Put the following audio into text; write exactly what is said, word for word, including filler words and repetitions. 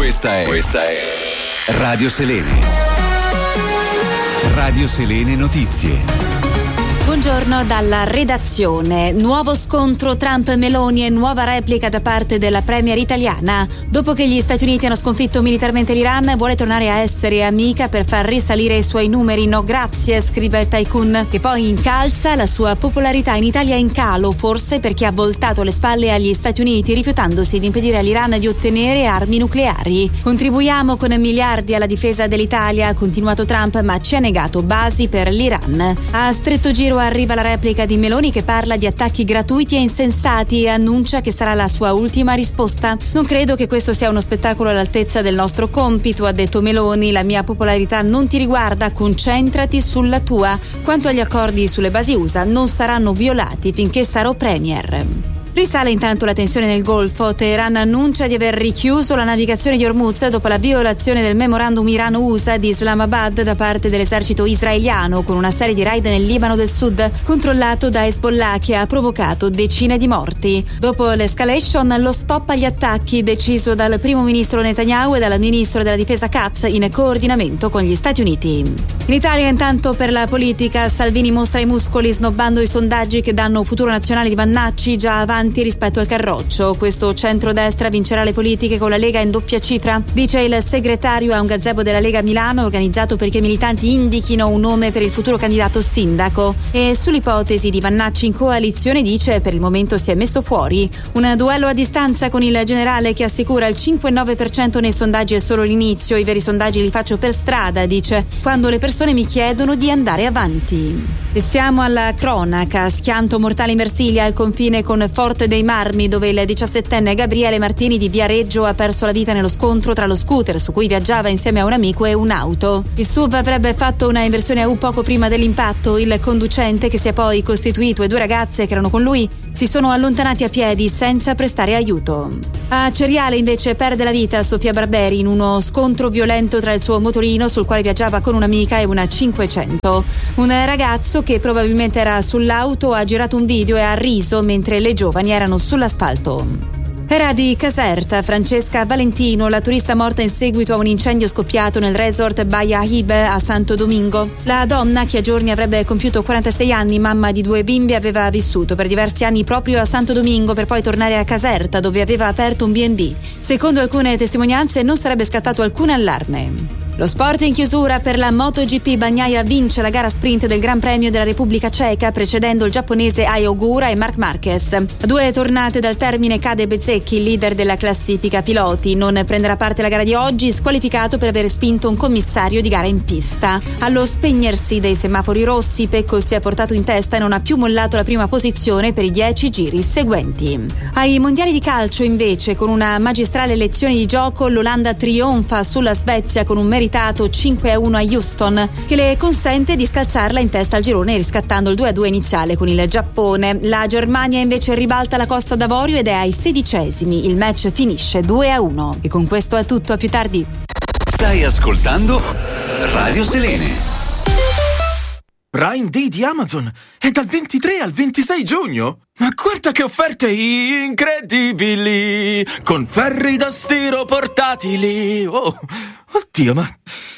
Questa è Questa è Radio Selene. Radio Selene Notizie. Buongiorno dalla redazione. Nuovo scontro Trump-Meloni e nuova replica da parte della premier italiana. Dopo che gli Stati Uniti hanno sconfitto militarmente l'Iran, vuole tornare a essere amica per far risalire i suoi numeri. No grazie, scrive Tycoon, che poi incalza. La sua popolarità in Italia è in calo, forse perché ha voltato le spalle agli Stati Uniti, rifiutandosi di impedire all'Iran di ottenere armi nucleari. Contribuiamo con miliardi alla difesa dell'Italia, ha continuato Trump, ma ci ha negato basi per l'Iran. A stretto giro arriva la replica di Meloni, che parla di attacchi gratuiti e insensati e annuncia che sarà la sua ultima risposta. Non credo che questo sia uno spettacolo all'altezza del nostro compito, ha detto Meloni. La mia popolarità non ti riguarda, concentrati sulla tua. Quanto agli accordi sulle basi U S A, non saranno violati finché sarò premier. Risale intanto la tensione nel Golfo. Teheran annuncia di aver richiuso la navigazione di Hormuz dopo la violazione del memorandum Iran-U S A di Islamabad da parte dell'esercito israeliano, con una serie di raid nel Libano del Sud controllato da Hezbollah, che ha provocato decine di morti. Dopo l'escalation, lo stop agli attacchi deciso dal primo ministro Netanyahu e dal ministro della difesa Katz in coordinamento con gli Stati Uniti. In Italia intanto per la politica, Salvini mostra i muscoli snobbando i sondaggi che danno futuro nazionale di Vannacci già avanti rispetto al Carroccio. Questo centrodestra vincerà le politiche con la Lega in doppia cifra, dice il segretario a un gazebo della Lega Milano, organizzato perché i militanti indichino un nome per il futuro candidato sindaco. E sull'ipotesi di Vannacci in coalizione dice: per il momento si è messo fuori. Un duello a distanza con il generale, che assicura il cinque nove per cento nei sondaggi è solo l'inizio, i veri sondaggi li faccio per strada, dice, quando le persone mi chiedono di andare avanti. E siamo alla cronaca. Schianto mortale in Versilia, al confine con Forte dei Marmi, dove il diciassettenne Gabriele Martini di Viareggio ha perso la vita nello scontro tra lo scooter su cui viaggiava insieme a un amico e un'auto. Il S U V avrebbe fatto una inversione a U poco prima dell'impatto. Il conducente, che si è poi costituito, e due ragazze che erano con lui si sono allontanati a piedi senza prestare aiuto. A Ceriale invece perde la vita Sofia Barberi in uno scontro violento tra il suo motorino, sul quale viaggiava con un'amica, e una cinquecento. Un ragazzo, che probabilmente era sull'auto, ha girato un video e ha riso mentre le giovani erano sull'asfalto. Era di Caserta Francesca Valentino, la turista morta in seguito a un incendio scoppiato nel resort Baia Hibe a Santo Domingo. La donna, che a giorni avrebbe compiuto quarantasei anni, mamma di due bimbi, aveva vissuto per diversi anni proprio a Santo Domingo per poi tornare a Caserta, dove aveva aperto un B and B. Secondo alcune testimonianze non sarebbe scattato alcun allarme. Lo sport in chiusura per la MotoGP. Bagnaia vince la gara sprint del Gran Premio della Repubblica Ceca, precedendo il giapponese Ai Ogura e Marc Marquez. A due tornate dal termine cade Bezzecchi, leader della classifica piloti. Non prenderà parte alla gara di oggi, squalificato per aver spinto un commissario di gara in pista. Allo spegnersi dei semafori rossi, Pecco si è portato in testa e non ha più mollato la prima posizione per i dieci giri seguenti. Ai mondiali di calcio invece, con una magistrale lezione di gioco, l'Olanda trionfa sulla Svezia con un merito cinque a uno a Houston, che le consente di scalzarla in testa al girone, riscattando il due a due iniziale con il Giappone. La Germania invece ribalta la Costa d'Avorio ed è ai sedicesimi. Il match finisce due a uno. E con questo è tutto, a più tardi. Stai ascoltando Radio Selene. Prime Day di Amazon è dal ventitré al ventisei giugno. Ma guarda che offerte incredibili, con ferri da stiro portatili. Oh, oddio, ma